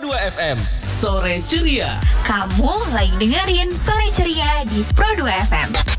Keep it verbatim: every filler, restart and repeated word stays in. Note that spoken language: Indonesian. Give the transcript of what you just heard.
dua F M. Sore Ceria. Kamu lagi dengerin Sore Ceria di Pro dua F M.